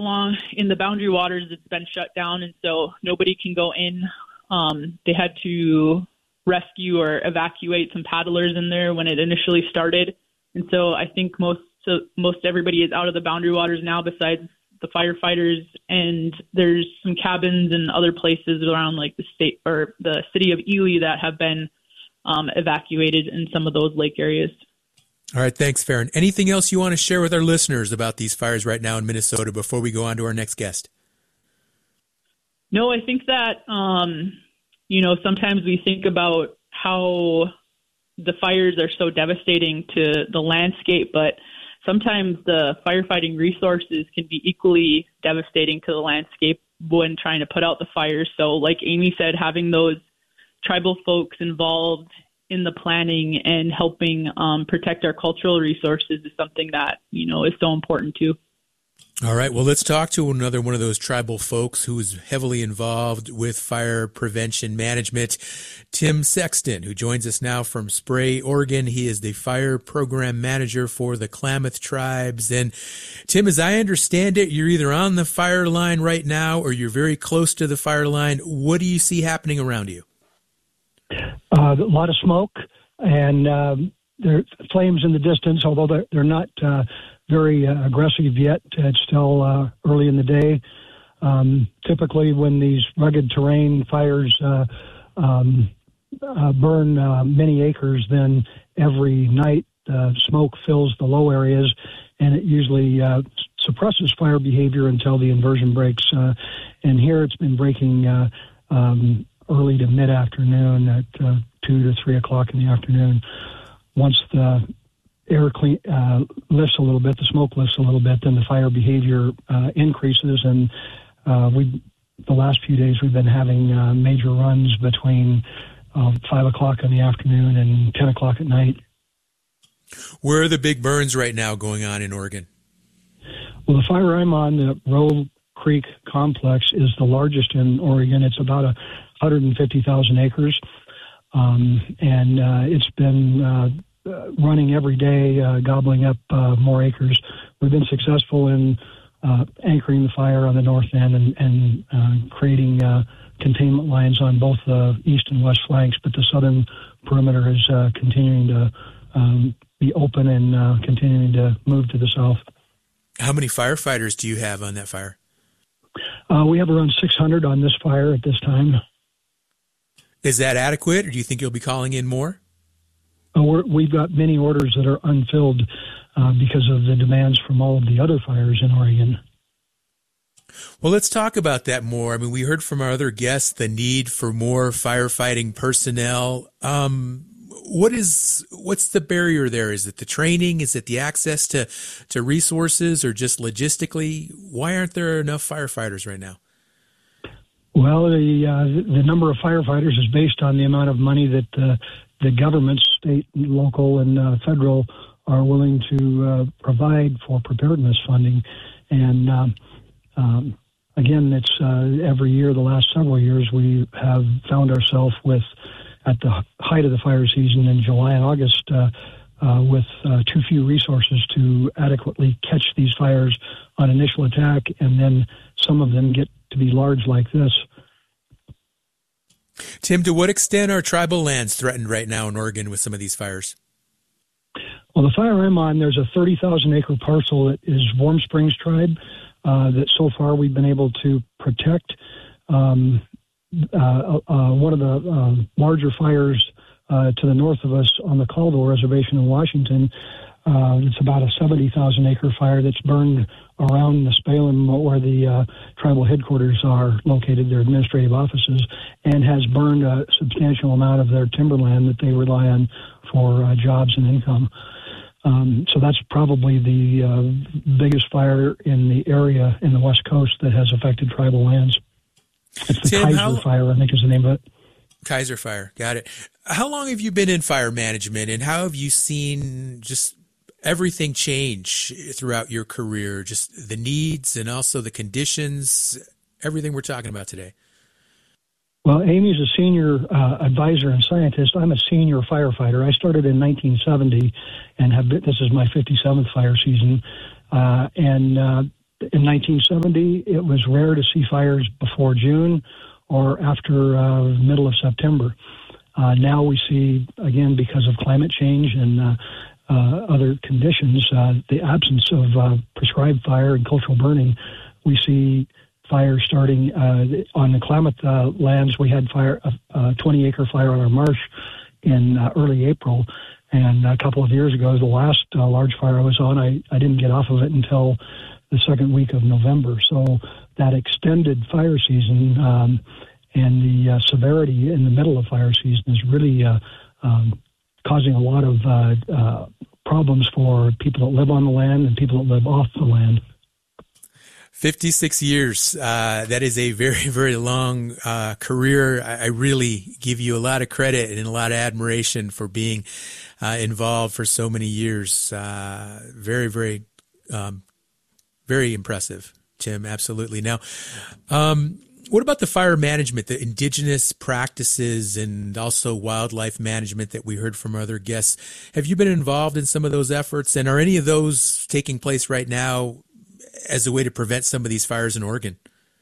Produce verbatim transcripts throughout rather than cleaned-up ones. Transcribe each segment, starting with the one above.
along in the Boundary Waters, it's been shut down, and so nobody can go in. Um, they had to rescue or evacuate some paddlers in there when it initially started. And so I think most so most everybody is out of the Boundary Waters now besides the firefighters, and there's some cabins and other places around like the state or the city of Ely that have been um, evacuated in some of those lake areas. All right, thanks, Farron. Anything else you want to share with our listeners about these fires right now in Minnesota before we go on to our next guest? No, I think that, um, you know, sometimes we think about how the fires are so devastating to the landscape, but sometimes the firefighting resources can be equally devastating to the landscape when trying to put out the fires. So like Amy said, having those tribal folks involved in the planning and helping um, protect our cultural resources is something that, you know, is so important too. All right. Well, let's talk to another one of those tribal folks who is heavily involved with fire prevention management, Tim Sexton, who joins us now from Spray, Oregon. He is the fire program manager for the Klamath tribes. And Tim, as I understand it, you're either on the fire line right now or you're very close to the fire line. What do you see happening around you? Uh, a lot of smoke and um, there are flames in the distance, although they're, they're not uh, very uh, aggressive yet. It's still uh, early in the day. Um, typically, when these rugged terrain fires uh, um, uh, burn uh, many acres, then every night uh, smoke fills the low areas, and it usually uh, suppresses fire behavior until the inversion breaks. Uh, and here it's been breaking uh, um, early to mid-afternoon at uh, two to three o'clock in the afternoon. Once the air clean, uh, lifts a little bit, the smoke lifts a little bit, then the fire behavior uh, increases. And uh, we, the last few days, we've been having uh, major runs between uh, five o'clock in the afternoon and ten o'clock at night. Where are the big burns right now going on in Oregon? Well, the fire I'm on, the Roe Creek Complex, is the largest in Oregon. It's about a one hundred fifty thousand acres. Um, and uh, it's been uh, uh, running every day, uh, gobbling up uh, more acres. We've been successful in uh, anchoring the fire on the north end and, and uh, creating uh, containment lines on both the east and west flanks, but the southern perimeter is uh, continuing to um, be open and uh, continuing to move to the south. How many firefighters do you have on that fire? Uh, we have around six hundred on this fire at this time. Is that adequate, or do you think you'll be calling in more? Uh, we're, we've got many orders that are unfilled uh, because of the demands from all of the other fires in Oregon. Well, let's talk about that more. I mean, we heard from our other guests the need for more firefighting personnel. Um, what is what's the barrier there? Is it the training? Is it the access to, to resources, or just logistically? Why aren't there enough firefighters right now? Well, the uh, the number of firefighters is based on the amount of money that uh, the governments, state, local, and uh, federal, are willing to uh, provide for preparedness funding. And um, um, again, it's uh, every year, the last several years, we have found ourselves with, at the height of the fire season in July and August, uh, uh, with uh, too few resources to adequately catch these fires on initial attack, and then some of them get to be large like this. Tim, to what extent are tribal lands threatened right now in Oregon with some of these fires? Well, the fire I'm on, there's a thirty thousand acre parcel that is Warm Springs tribe uh, that so far we've been able to protect. Um, uh, uh, one of the uh, larger fires uh, to the north of us on the Caldwell Reservation in Washington, uh, it's about a seventy thousand acre fire that's burned around the Spalin, where the uh, tribal headquarters are located, their administrative offices, and has burned a substantial amount of their timberland that they rely on for uh, jobs and income. Um, so that's probably the uh, biggest fire in the area in the West Coast that has affected tribal lands. It's the Tim, Kaiser how... Fire, I think is the name of it. Kaiser Fire, got it. How long have you been in fire management, and how have you seen just everything change throughout your career, just the needs and also the conditions, everything we're talking about today? Well, Amy's a senior uh, advisor and scientist. I'm a senior firefighter. I started in nineteen seventy and have been, this is my fifty-seventh fire season. Uh, and uh, in nineteen seventy, it was rare to see fires before June or after uh, middle of September. Uh, now we see, again, because of climate change and uh, uh, other conditions, uh, the absence of uh, prescribed fire and cultural burning, we see fires starting uh, on the Klamath uh, lands. We had fire, a twenty-acre fire on our marsh in uh, early April. And a couple of years ago, the last uh, large fire I was on, I, I didn't get off of it until the second week of November. So that extended fire season um, and the uh, severity in the middle of fire season is really uh, um, causing a lot of uh, uh, problems for people that live on the land and people that live off the land. fifty-six years. Uh, that is a very, very long uh, career. I, I really give you a lot of credit and a lot of admiration for being uh, involved for so many years. Uh, very, very, um, very impressive, Tim. Absolutely. Now, um, what about the fire management, the indigenous practices, and also wildlife management that we heard from other guests? Have you been involved in some of those efforts, and are any of those taking place right now as a way to prevent some of these fires in Oregon?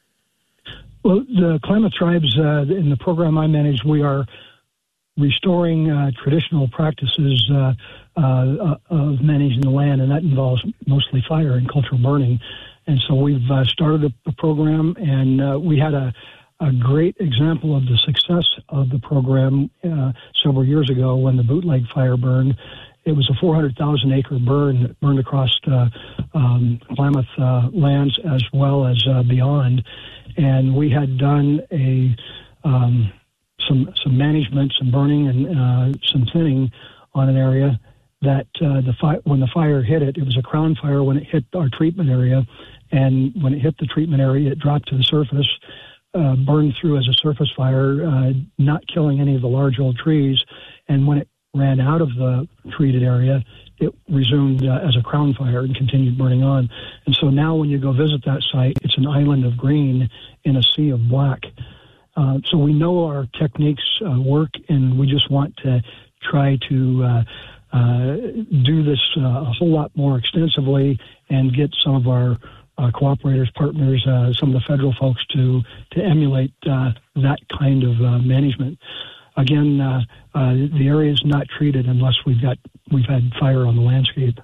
Well, the Klamath tribes, uh, in the program I manage, we are restoring uh, traditional practices uh, uh, of managing the land, and that involves mostly fire and cultural burning. And so we've uh, started a, a program, and uh, we had a, a great example of the success of the program uh, several years ago when the Bootleg fire burned. It was a four hundred thousand acre burn that burned across uh, um, Klamath uh, lands as well as uh, beyond. And we had done a um, some some management, some burning, and uh, some thinning on an area that uh, the fi- when the fire hit it, it was a crown fire when it hit our treatment area. And when it hit the treatment area, it dropped to the surface, uh, burned through as a surface fire, uh, not killing any of the large old trees. And when it ran out of the treated area, it resumed uh, as a crown fire and continued burning on. And so now when you go visit that site, it's an island of green in a sea of black. Uh, so we know our techniques uh, work, and we just want to try to uh, uh, do this uh, a whole lot more extensively and get some of our uh, cooperators, partners, uh, some of the federal folks to, to emulate uh, that kind of uh, management. Again, uh, uh, the area is not treated unless we've got we've had fire on the landscape.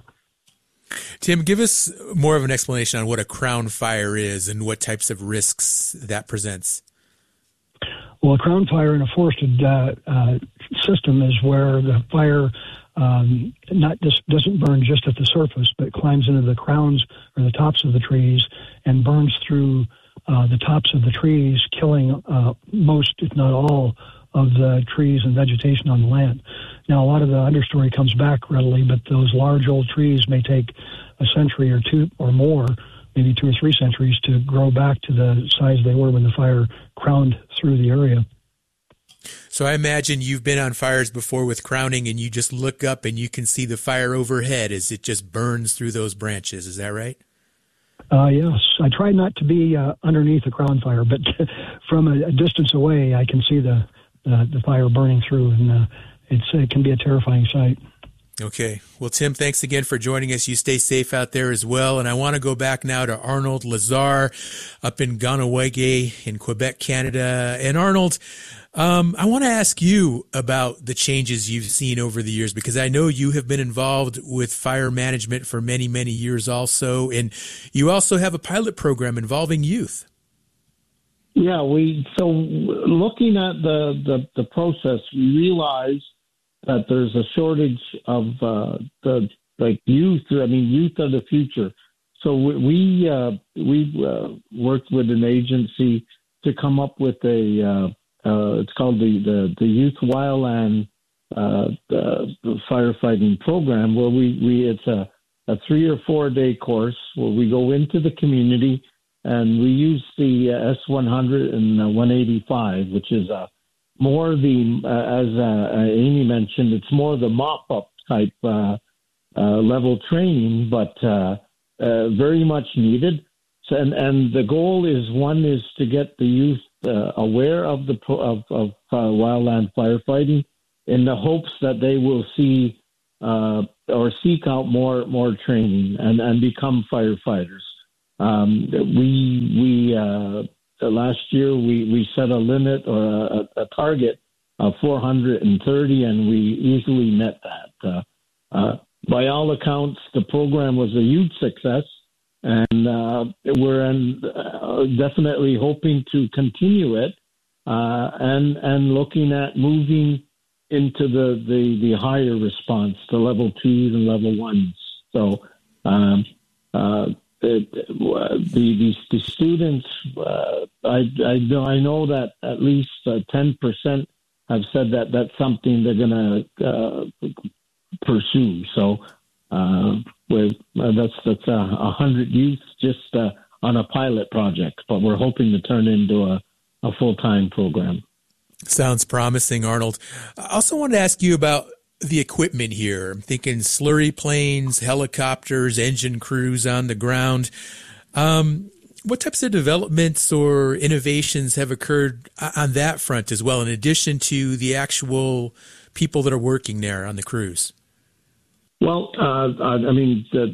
Tim, give us more of an explanation on what a crown fire is and what types of risks that presents. Well, a crown fire in a forested uh, uh, system is where the fire um, not just doesn't burn just at the surface, but climbs into the crowns or the tops of the trees and burns through uh, the tops of the trees, killing uh, most, if not all, of the trees and vegetation on the land. Now, a lot of the understory comes back readily, but those large old trees may take a century or two or more, maybe two or three centuries, to grow back to the size they were when the fire crowned through the area. So I imagine you've been on fires before with crowning, and you just look up and you can see the fire overhead as it just burns through those branches. Is that right? Uh, yes. I try not to be uh, underneath a crown fire, but from a, a distance away, I can see the Uh, the fire burning through, and uh, it's, it can be a terrifying sight. Okay. Well, Tim, thanks again for joining us. You stay safe out there as well. And I want to go back now to Arnold Lazar up in Kahnawake in Quebec, Canada. And Arnold, um, I want to ask you about the changes you've seen over the years, because I know you have been involved with fire management for many, many years also. And you also have a pilot program involving youth. Yeah, we so looking at the, the, the process, we realize that there's a shortage of uh, the like youth. I mean, youth are the future. So we uh, we uh, worked with an agency to come up with a uh, uh, it's called the the, the Youth Wildland uh, the firefighting program, where we, we it's a, a three or four day course where we go into the community. And we use the uh, S one hundred and uh, one eighty-five, which is uh, more the, uh, as uh, Amy mentioned, it's more the mop-up type uh, uh, level training, but uh, uh, very much needed. So, and, and the goal is, one is to get the youth uh, aware of the pro- of, of uh, wildland firefighting, in the hopes that they will see uh, or seek out more more training and, and become firefighters. um, we we uh, last year we, we set a limit or a, a target of four hundred thirty, and we easily met that. Uh, uh, by all accounts, the program was a huge success, and uh, we're in, uh, definitely hoping to continue it uh, and and looking at moving into the, the, the higher response, the level twos and level ones. So um, uh, it, uh, the, the the students, uh, I, I know I know that at least uh, ten percent have said that that's something they're going to uh, pursue. So uh, with uh, that's that's a uh, hundred youth just uh, on a pilot project, but we're hoping to turn into a, a full time program. Sounds promising, Arnold. I also wanted to ask you about the equipment here. I'm thinking slurry planes, helicopters, engine crews on the ground. Um, what types of developments or innovations have occurred on that front as well, in addition to the actual people that are working there on the crews? Well, uh, I mean, the,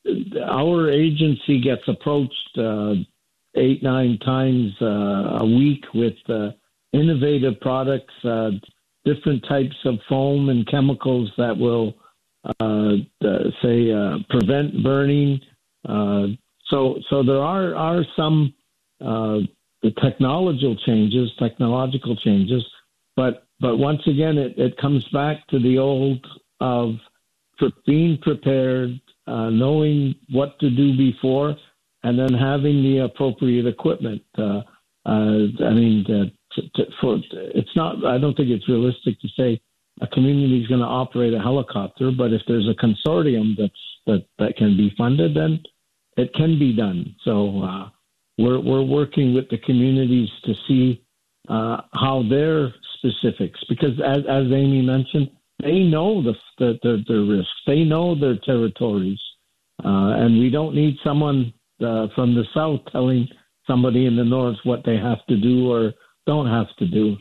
our agency gets approached uh, eight, nine times uh, a week with uh, innovative products, uh, different types of foam and chemicals that will, uh, uh, say, uh, prevent burning. Uh, so, so there are are some uh, the technological changes, technological changes, but but once again, it, it comes back to the old of being prepared, uh, knowing what to do before, and then having the appropriate equipment. Uh, uh, I mean. Uh, To, to, for, it's not. I don't think it's realistic to say a community is going to operate a helicopter, but if there's a consortium that's that, that can be funded, then it can be done. So uh, we're we're working with the communities to see uh, how their specifics, because as as Amy mentioned, they know the the, the, the risks, they know their territories, uh, and we don't need someone uh, from the south telling somebody in the north what they have to do or don't have to do.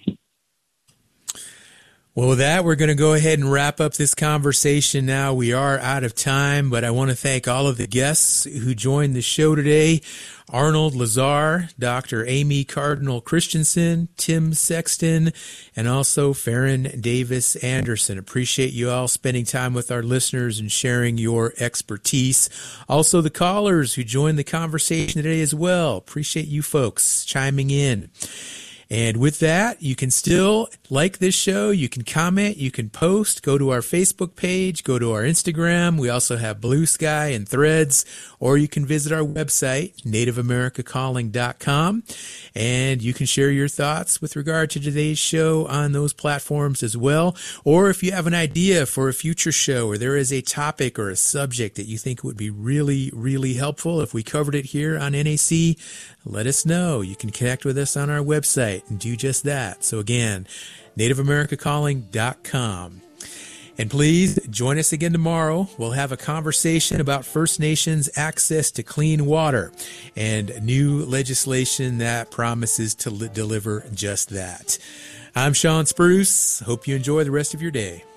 Well, with that, we're going to go ahead and wrap up this conversation now. We are out of time, but I want to thank all of the guests who joined the show today. Arnold Lazar, Doctor Amy Cardinal Christensen, Tim Sexton, and also Farron Davis Anderson. Appreciate you all spending time with our listeners and sharing your expertise. Also, the callers who joined the conversation today as well. Appreciate you folks chiming in. And with that, you can still like this show. You can comment. You can post. Go to our Facebook page. Go to our Instagram. We also have Blue Sky and Threads. Or you can visit our website, native america calling dot com. And you can share your thoughts with regard to today's show on those platforms as well. Or if you have an idea for a future show, or there is a topic or a subject that you think would be really, really helpful if we covered it here on N A C, let us know. You can connect with us on our website and do just that. So again, native america calling dot com. And please join us again tomorrow. We'll have a conversation about First Nations access to clean water and new legislation that promises to li- deliver just that. I'm Sean Spruce. Hope you enjoy the rest of your day.